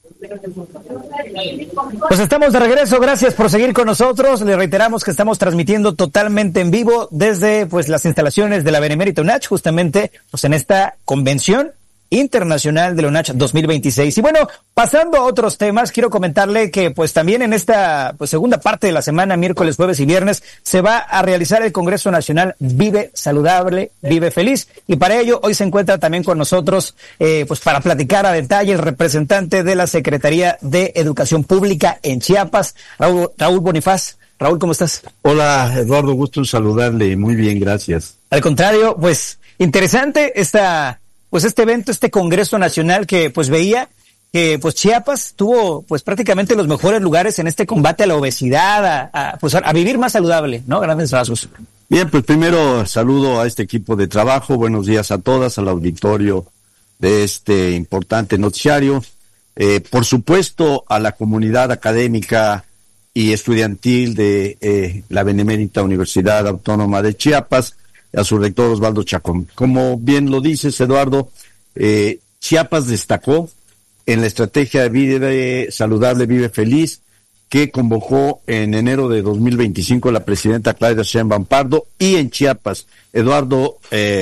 Pues estamos de regreso, gracias por seguir con nosotros. Le reiteramos que estamos transmitiendo totalmente en vivo desde pues las instalaciones de la Benemérita UNACH, justamente pues en esta convención internacional de la UNACH 2026. Y bueno, pasando a otros temas, quiero comentarle que pues también en esta pues segunda parte de la semana, miércoles, jueves y viernes, se va a realizar el Congreso Nacional Vive Saludable, Vive Feliz. Y para ello, hoy se encuentra también con nosotros, pues para platicar a detalle, el representante de la Secretaría de Educación Pública en Chiapas, Raúl Bonifaz. Raúl, ¿cómo estás? Hola, Eduardo, gusto en saludarle. Muy bien, gracias. Al contrario, pues interesante este evento, este Congreso Nacional que pues veía que pues Chiapas tuvo pues prácticamente los mejores lugares en este combate a la obesidad, a vivir más saludable, ¿no? Grandes rasgos. Bien, pues primero saludo a este equipo de trabajo, buenos días a todas, al auditorio de este importante noticiario, por supuesto a la comunidad académica y estudiantil de la Benemérita Universidad Autónoma de Chiapas, a su rector Osvaldo Chacón. Como bien lo dices, Eduardo, Chiapas destacó en la estrategia de Vive Saludable, Vive Feliz, que convocó en enero de 2025 la presidenta Claudia Sheinbaum Pardo, y en Chiapas, Eduardo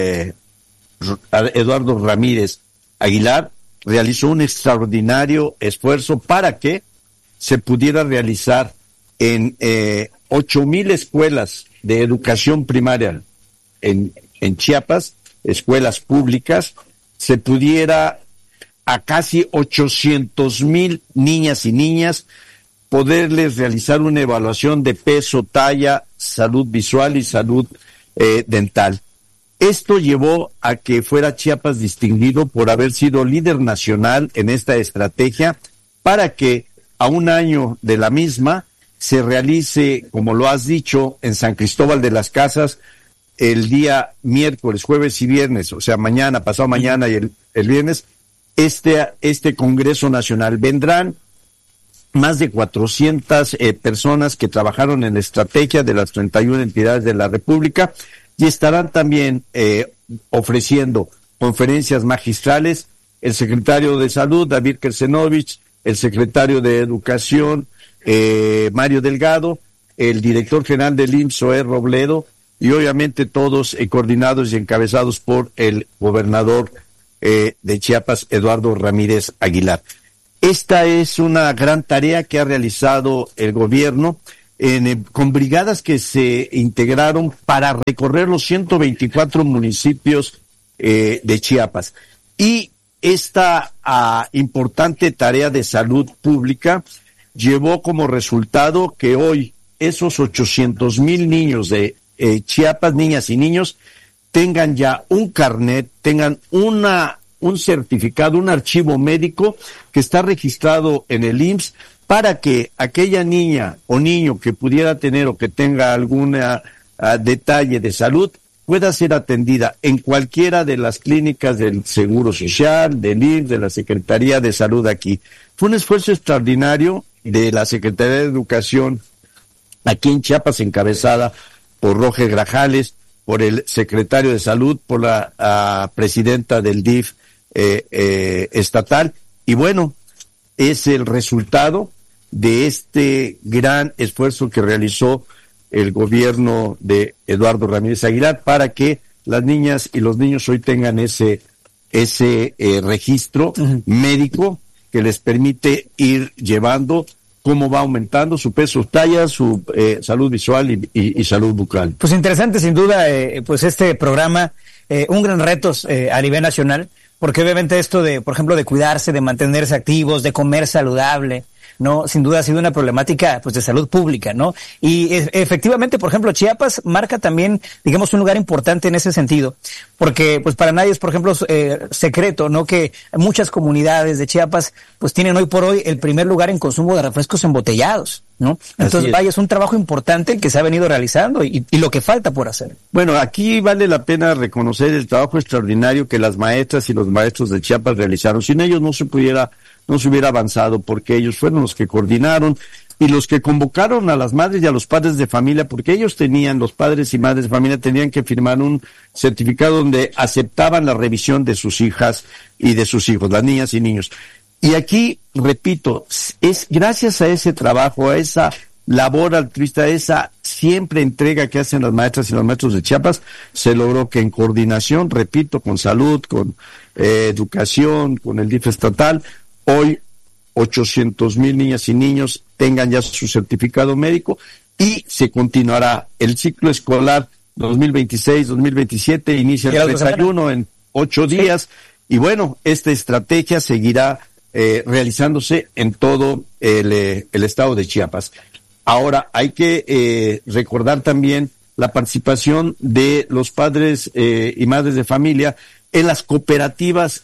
Ramírez Aguilar realizó un extraordinario esfuerzo para que se pudiera realizar en 8,000 escuelas de educación primaria en Chiapas, escuelas públicas, se pudiera a casi 800,000 niñas y niñas poderles realizar una evaluación de peso, talla, salud visual y salud dental. Esto llevó a que fuera Chiapas distinguido por haber sido líder nacional en esta estrategia para que a un año de la misma se realice, como lo has dicho, en San Cristóbal de las Casas, el día miércoles, jueves y viernes, o sea, mañana, pasado mañana y el viernes, este Congreso Nacional. Vendrán más de 400 personas que trabajaron en la estrategia de las 31 entidades de la República y estarán también ofreciendo conferencias magistrales el secretario de Salud, David Kersenovich, el secretario de Educación, Mario Delgado, el director general del IMSS, Zoé Robledo, y obviamente todos coordinados y encabezados por el gobernador de Chiapas, Eduardo Ramírez Aguilar. Esta es una gran tarea que ha realizado el gobierno con brigadas que se integraron para recorrer los 124 municipios de Chiapas. Y esta importante tarea de salud pública llevó como resultado que hoy esos 800,000 niños de Chiapas, niñas y niños, tengan ya un carnet, tengan un certificado, un archivo médico que está registrado en el IMSS para que aquella niña o niño que pudiera tener o que tenga algún detalle de salud pueda ser atendida en cualquiera de las clínicas del Seguro Social, del IMSS, de la Secretaría de Salud aquí. Fue un esfuerzo extraordinario de la Secretaría de Educación aquí en Chiapas, encabezada por Roger Grajales, por el secretario de Salud, por la presidenta del DIF estatal, y bueno, es el resultado de este gran esfuerzo que realizó el gobierno de Eduardo Ramírez Aguilar para que las niñas y los niños hoy tengan ese registro médico que les permite ir llevando cómo va aumentando su peso, talla, su salud visual y salud bucal. Pues interesante sin duda, pues este programa, un gran reto a nivel nacional, porque obviamente esto de, por ejemplo, de cuidarse, de mantenerse activos, de comer saludable, ¿no? Sin duda ha sido una problemática, pues, de salud pública, ¿no? Y efectivamente, por ejemplo, Chiapas marca también, digamos, un lugar importante en ese sentido, porque, pues, para nadie es, por ejemplo, secreto, ¿no? Que muchas comunidades de Chiapas, pues, tienen hoy por hoy el primer lugar en consumo de refrescos embotellados, ¿no? Entonces, vaya, es un trabajo importante que se ha venido realizando y lo que falta por hacer. Bueno, aquí vale la pena reconocer el trabajo extraordinario que las maestras y los maestros de Chiapas realizaron. Sin ellos no se hubiera avanzado, porque ellos fueron los que coordinaron y los que convocaron a las madres y a los padres de familia, porque ellos los padres y madres de familia tenían que firmar un certificado donde aceptaban la revisión de sus hijas y de sus hijos, las niñas y niños. Y aquí, repito, es gracias a ese trabajo, a esa labor altruista, a esa siempre entrega que hacen las maestras y los maestros de Chiapas, se logró que en coordinación, repito, con salud, con educación, con el DIF estatal, hoy 800,000 niñas y niños tengan ya su certificado médico y se continuará el ciclo escolar 2026-2027, inicia el 31 en 8 días, y bueno, esta estrategia seguirá realizándose en todo el estado de Chiapas. Ahora, hay que recordar también la participación de los padres y madres de familia en las cooperativas,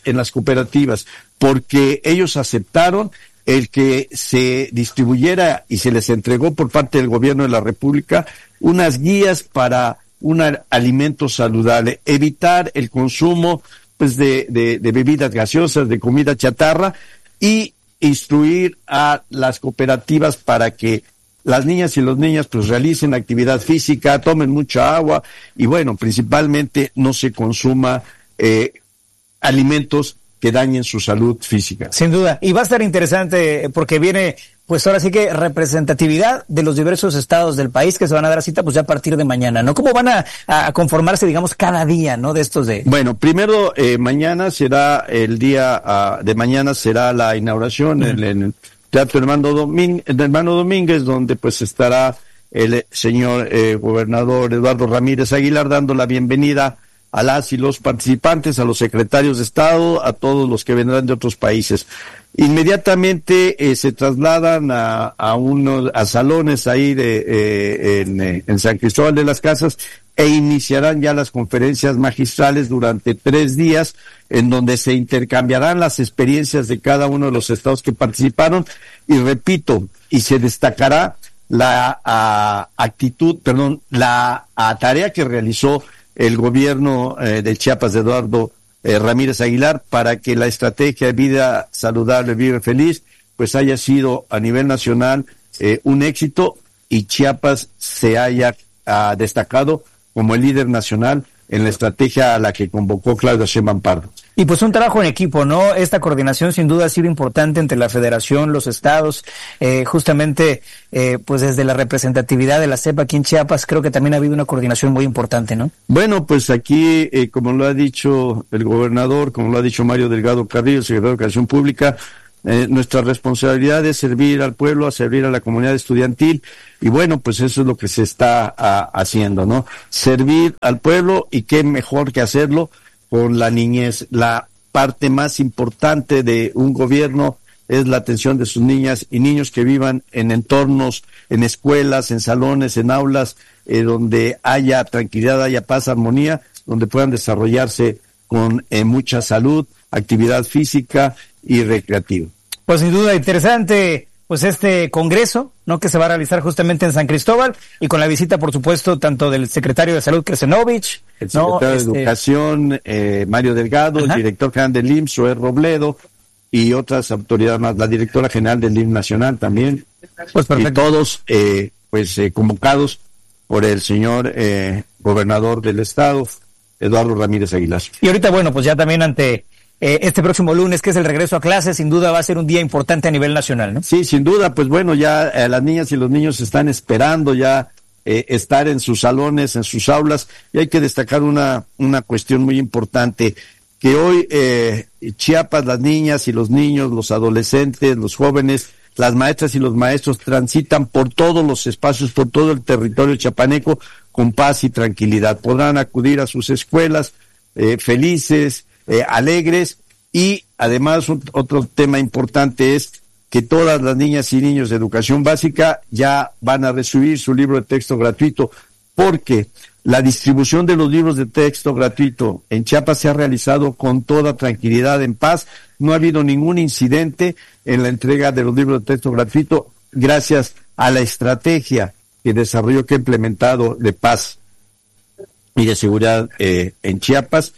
porque ellos aceptaron el que se distribuyera y se les entregó por parte del gobierno de la República unas guías para un alimento saludable, evitar el consumo pues de bebidas gaseosas, de comida chatarra, y instruir a las cooperativas para que las niñas y los niños pues realicen actividad física, tomen mucha agua y bueno, principalmente no se consuma alimentos que dañen su salud física. Sin duda, y va a estar interesante porque viene, pues ahora sí que representatividad de los diversos estados del país que se van a dar cita pues ya a partir de mañana, ¿no? ¿Cómo van a conformarse, digamos, cada día, ¿no? De estos de... Bueno, primero, mañana será el día de mañana será la inauguración en el Teatro Hermano Domínguez, donde pues estará el señor gobernador Eduardo Ramírez Aguilar dando la bienvenida a las y los participantes, a los secretarios de Estado, a todos los que vendrán de otros países. Inmediatamente se trasladan a salones ahí en San Cristóbal de las Casas e iniciarán ya las conferencias magistrales durante 3 días, en donde se intercambiarán las experiencias de cada uno de los estados que participaron, y repito, y se destacará la tarea que realizó el gobierno de Chiapas de Eduardo Ramírez Aguilar para que la estrategia de vida saludable, vive feliz, pues haya sido a nivel nacional un éxito, y Chiapas se haya destacado como el líder nacional en la estrategia a la que convocó Claudia Sheinbaum Pardo. Y pues un trabajo en equipo, ¿no? Esta coordinación sin duda ha sido importante entre la federación, los estados, justamente pues desde la representatividad de la CEP aquí en Chiapas, creo que también ha habido una coordinación muy importante, ¿no? Bueno, pues aquí, como lo ha dicho el gobernador, como lo ha dicho Mario Delgado Carrillo, secretario de Educación Pública, nuestra responsabilidad es servir al pueblo, a servir a la comunidad estudiantil, y bueno, pues eso es lo que se está haciendo, ¿no? Servir al pueblo, y qué mejor que hacerlo con la niñez. La parte más importante de un gobierno es la atención de sus niñas y niños que vivan en entornos, en escuelas, en salones, en aulas, donde haya tranquilidad, haya paz, armonía, donde puedan desarrollarse con mucha salud, actividad física y recreativa. Pues sin duda interesante pues este congreso, ¿no? Que se va a realizar justamente en San Cristóbal, y con la visita, por supuesto, tanto del secretario de Salud, Kresenovich, el secretario de Educación, Mario Delgado, el director general del IMSS, Zoé Robledo, y otras autoridades más, la directora general del IMSS Nacional también, pues perfecto. Y todos convocados por el señor gobernador del estado, Eduardo Ramírez Aguilar. Y ahorita, bueno, pues ya también ante este próximo lunes, que es el regreso a clases, sin duda va a ser un día importante a nivel nacional, ¿no? Sí, sin duda, pues bueno, ya las niñas y los niños están esperando ya estar en sus salones, en sus aulas, y hay que destacar una cuestión muy importante, que hoy Chiapas, las niñas y los niños, los adolescentes, los jóvenes, las maestras y los maestros transitan por todos los espacios, por todo el territorio chiapaneco con paz y tranquilidad. Podrán acudir a sus escuelas felices, alegres, y además otro tema importante es que todas las niñas y niños de educación básica ya van a recibir su libro de texto gratuito, porque la distribución de los libros de texto gratuito en Chiapas se ha realizado con toda tranquilidad, en paz. No ha habido ningún incidente en la entrega de los libros de texto gratuito, gracias a la estrategia que desarrolló, que ha implementado, de paz y de seguridad en Chiapas,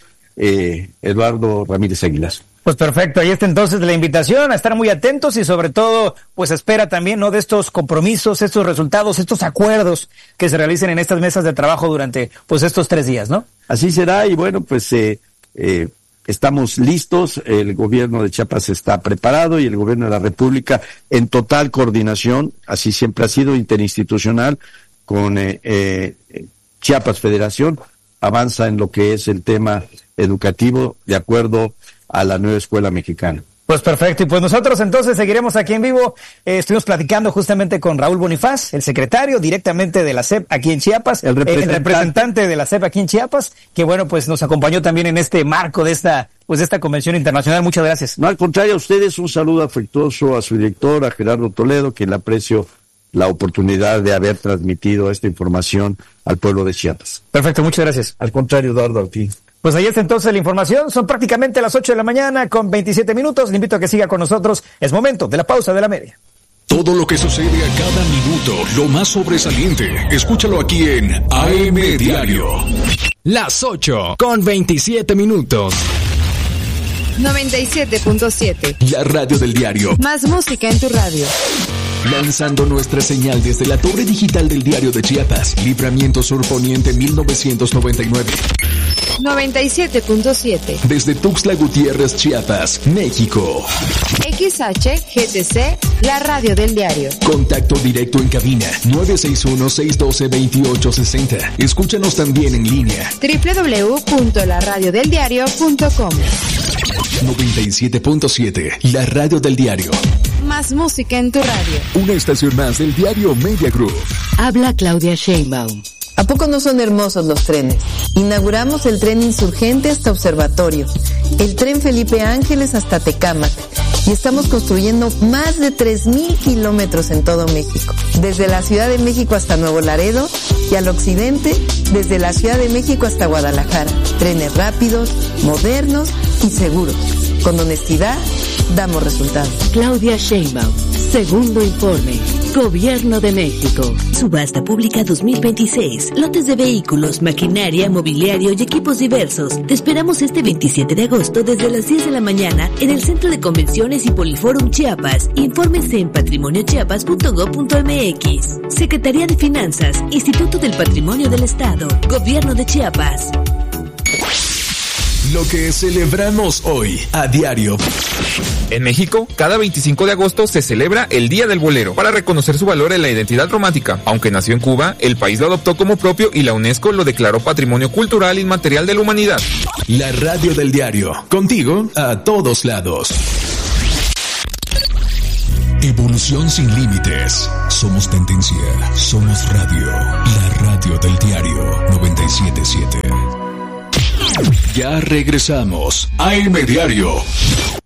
Eduardo Ramírez Aguilar. Pues perfecto, ahí está entonces la invitación a estar muy atentos, y sobre todo, pues espera también, ¿no?, de estos compromisos, estos resultados, estos acuerdos que se realicen en estas mesas de trabajo durante, pues, estos 3 días, ¿no? Así será, y bueno, pues estamos listos, el gobierno de Chiapas está preparado y el gobierno de la República en total coordinación, así siempre ha sido, interinstitucional, con Chiapas Federación, avanza en lo que es el tema educativo de acuerdo a la nueva escuela mexicana. Pues perfecto, y pues nosotros entonces seguiremos aquí en vivo. Estuvimos platicando justamente con Raúl Bonifaz, el secretario directamente de la SEP aquí en Chiapas, el representante de la SEP aquí en Chiapas, que bueno, pues nos acompañó también en este marco de esta convención internacional. Muchas gracias. No, al contrario, a ustedes un saludo afectuoso a su director, a Gerardo Toledo, que le aprecio la oportunidad de haber transmitido esta información al pueblo de Chiapas. Perfecto, muchas gracias. Al contrario, Eduardo, a ti. Pues ahí está entonces la información, son prácticamente las 8 de la mañana con 27 minutos, le invito a que siga con nosotros, es momento de la pausa de la media. Todo lo que sucede a cada minuto, lo más sobresaliente, escúchalo aquí en AM Diario. Las 8 con 27 minutos. 97.7. La radio del diario. Más música en tu radio. Lanzando nuestra señal desde la torre digital del Diario de Chiapas, Libramiento Sur Poniente 1999. 97.7. Desde Tuxtla Gutiérrez, Chiapas, México. XHGTC, la radio del diario. Contacto directo en cabina 961-612-2860. Escúchanos también en línea. www.laradiodeldiario.com. 97.7, la radio del diario. Más música en tu radio. Una estación más del diario Media Group. Habla Claudia Sheinbaum. ¿A poco no son hermosos los trenes? Inauguramos el tren Insurgente hasta Observatorio, el tren Felipe Ángeles hasta Tecámac, y estamos construyendo más de 3,000 kilómetros en todo México, desde la Ciudad de México hasta Nuevo Laredo y al occidente, desde la Ciudad de México hasta Guadalajara. Trenes rápidos, modernos y seguros. Con honestidad, damos resultados. Claudia Sheinbaum, segundo informe. Gobierno de México. Subasta pública 2026. Lotes de vehículos, maquinaria, mobiliario y equipos diversos. Te esperamos este 27 de agosto desde las 10 de la mañana en el Centro de Convenciones y Poliforum Chiapas. Infórmese en patrimoniochiapas.gov.mx. Secretaría de Finanzas, Instituto del Patrimonio del Estado, Gobierno de Chiapas. Lo que celebramos hoy a diario. En México, cada 25 de agosto se celebra el Día del Bolero para reconocer su valor en la identidad romántica. Aunque nació en Cuba, el país lo adoptó como propio y la UNESCO lo declaró Patrimonio Cultural Inmaterial de la Humanidad. La radio del diario, contigo a todos lados. Evolución sin límites. Somos tendencia, somos radio. La radio del diario 97.7. Ya regresamos. AM Diario.